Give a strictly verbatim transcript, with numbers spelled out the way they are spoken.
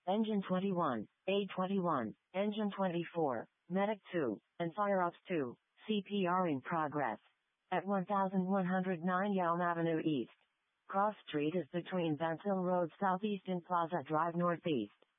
Engine twenty-one, A twenty-one, Engine twenty-four, Medic two, and Fireops two, C P R in progress. At one thousand one hundred nine Yelm Avenue East. Cross Street is between Vance Hill Road Southeast and Plaza Drive Northeast.